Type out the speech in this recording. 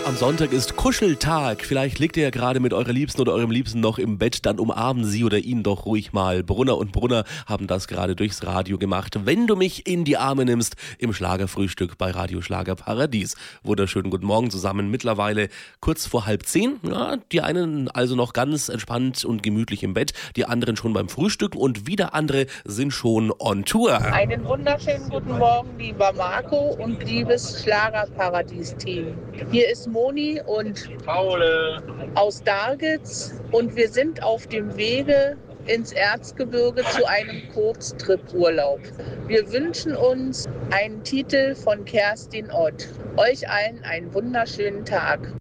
am Sonntag ist Kuscheltag. Vielleicht liegt ihr ja gerade mit eurer Liebsten oder eurem Liebsten noch im Bett, dann umarmen sie oder ihn doch ruhig mal. Brunner und Brunner haben das gerade durchs Radio gemacht. Wenn du mich in die Arme nimmst, im Schlagerfrühstück bei Radio Schlager Paradies. Wunderschönen guten Morgen zusammen. Mittlerweile kurz vor 9:30. Ja, die einen also noch ganz entspannt und gemütlich im Bett, die anderen schon beim Frühstücken und wieder andere sind schon on Tour. Einen wunderschönen guten Morgen, lieber Marco und liebes Schlagerparadies-Team. Hier ist Moni und Paul aus Dargitz und wir sind auf dem Wege ins Erzgebirge zu einem Kurztrip-Urlaub. Wir wünschen uns einen Titel von Kerstin Ott. Euch allen einen wunderschönen Tag.